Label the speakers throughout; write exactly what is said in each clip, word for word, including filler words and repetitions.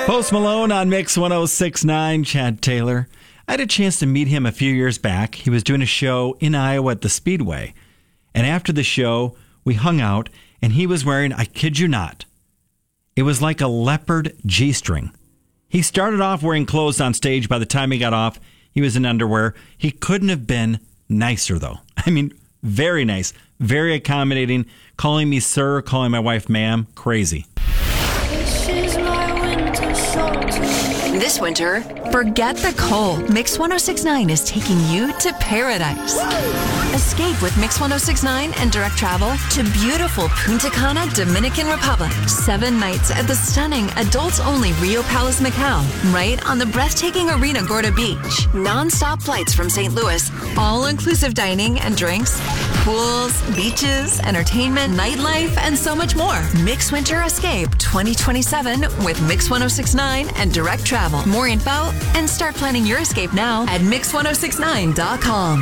Speaker 1: Post Malone on Mix one oh six point nine, Chad Taylor. I had a chance to meet him a few years back. He was doing a show in Iowa at the Speedway. And after the show, we hung out, and he was wearing, I kid you not, it was like a leopard G-string. He started off wearing clothes on stage. By the time he got off, he was in underwear. He couldn't have been nicer, though. I mean, very nice, very accommodating, calling me sir, calling my wife ma'am, crazy.
Speaker 2: This winter, forget the cold. Mix one oh six point nine is taking you to paradise. Escape with Mix one oh six point nine and direct travel to beautiful Punta Cana, Dominican Republic. Seven nights at the stunning adults-only Rio Palace, Macau, right on the breathtaking Arena Gorda Beach. Non-stop flights from Saint Louis, all-inclusive dining and drinks, pools, beaches, entertainment, nightlife, and so much more. Mix Winter Escape twenty twenty-seven with Mix one oh six point nine and direct travel. More info and start planning your escape now at mix one oh six nine dot com.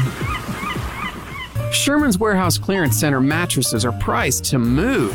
Speaker 3: Sherman's Warehouse Clearance Center mattresses are priced to move.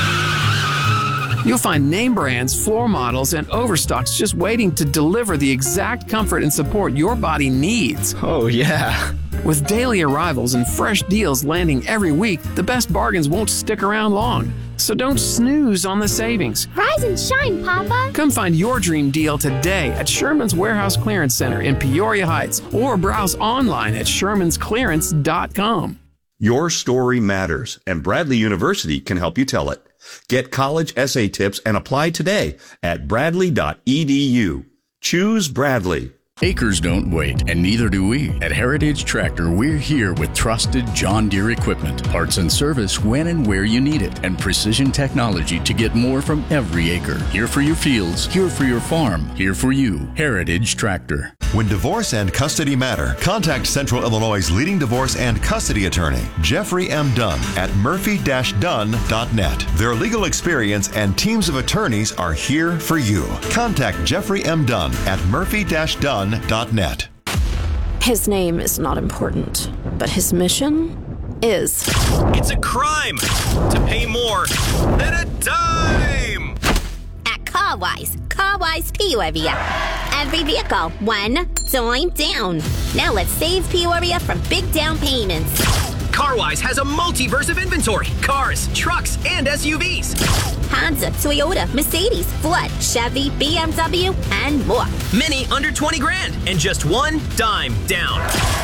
Speaker 3: You'll find name brands, floor models, and overstocks just waiting to deliver the exact comfort and support your body needs.
Speaker 4: Oh, yeah.
Speaker 3: With daily arrivals and fresh deals landing every week, the best bargains won't stick around long. So don't snooze on the savings.
Speaker 5: Rise and shine, Papa.
Speaker 3: Come find your dream deal today at Sherman's Warehouse Clearance Center in Peoria Heights or browse online at shermans clearance dot com.
Speaker 6: Your story matters, and Bradley University can help you tell it. Get college essay tips and apply today at bradley dot e d u. Choose Bradley.
Speaker 7: Acres don't wait, and neither do we. At Heritage Tractor, we're here with trusted John Deere equipment, parts and service when and where you need it, and precision technology to get more from every acre. Here for your fields, here for your farm, here for you. Heritage Tractor.
Speaker 8: When divorce and custody matter, contact Central Illinois' leading divorce and custody attorney, Jeffrey M. Dunn, at murphy dash dunn dot net. Their legal experience and teams of attorneys are here for you. Contact Jeffrey M. Dunn at murphy dash dunn dot net.
Speaker 9: His name is not important, but his mission is.
Speaker 10: It's a crime to pay more than a dime.
Speaker 5: At CarWise, CarWise Peoria. Every vehicle, one dime down. Now let's save Peoria from big down payments.
Speaker 10: CarWise has a multiverse of inventory. Cars, trucks, and S U Vs.
Speaker 5: Honda, Toyota, Mercedes, Ford, Chevy, B M W, and more.
Speaker 10: Many under twenty grand and just one dime down.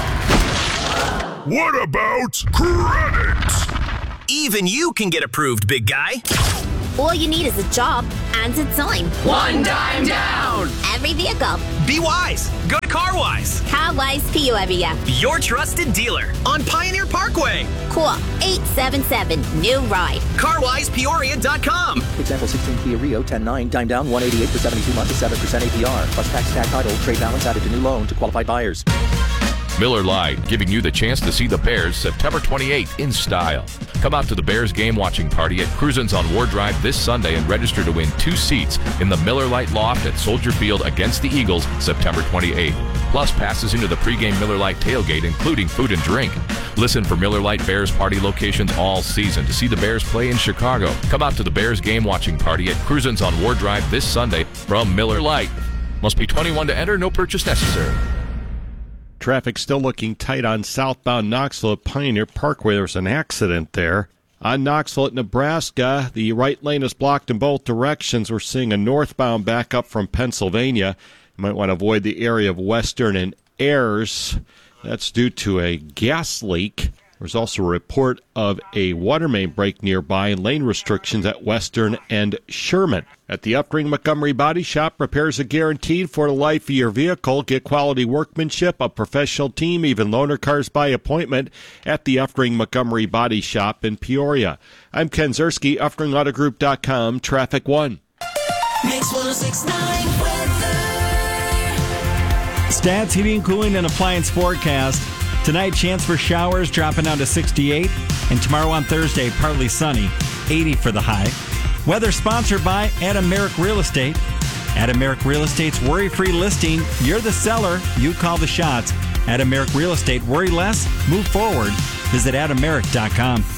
Speaker 11: What about credit?
Speaker 10: Even you can get approved, big guy.
Speaker 5: All you need is a job and a dime.
Speaker 10: One dime down.
Speaker 5: Every vehicle.
Speaker 10: Be wise. Go to CarWise.
Speaker 5: CarWise Peoria.
Speaker 10: Your trusted dealer on Pioneer Parkway.
Speaker 5: Call eight seven seven, new ride.
Speaker 10: car wise peoria dot com.
Speaker 12: Example sixteen Kia Rio ten nine, dime down one eighty-eight for seventy-two months at seven percent A P R. Plus tax, tag title, trade balance added to new loan to qualified buyers.
Speaker 13: Miller Lite, giving you the chance to see the Bears September twenty-eighth in style. Come out to the Bears game watching party at Cruisin's on Ward Drive this Sunday and register to win two seats in the Miller Lite Loft at Soldier Field against the Eagles September twenty-eighth. Plus passes into the pregame Miller Lite tailgate, including food and drink. Listen for Miller Lite Bears party locations all season to see the Bears play in Chicago. Come out to the Bears game watching party at Cruisin's on Ward Drive this Sunday from Miller Lite. Must be twenty-one to enter, no purchase necessary.
Speaker 14: Traffic still looking tight on southbound Knoxville at Pioneer Parkway. There's an accident there. On Knoxville at Nebraska, the right lane is blocked in both directions. We're seeing a northbound backup from Pennsylvania. You might want to avoid the area of Western and Ayers. That's due to a gas leak. There's also a report of a water main break nearby and lane restrictions at Western and Sherman. At the Upring Montgomery Body Shop, repairs are guaranteed for the life of your vehicle. Get quality workmanship, a professional team, even loaner cars by appointment at the Upring Montgomery Body Shop in Peoria. I'm Ken Zerski, Upring Auto Group dot com, Traffic One.
Speaker 15: Mix one oh six point nine weather.
Speaker 1: Stats, heating, cooling, and appliance forecast. Tonight, chance for showers dropping down to sixty-eight. And tomorrow on Thursday, partly sunny, eighty for the high. Weather sponsored by Adam Merrick Real Estate. Adam Merrick Real Estate's worry-free listing. You're the seller. You call the shots. Adam Merrick Real Estate. Worry less. Move forward. Visit adam merrick dot com.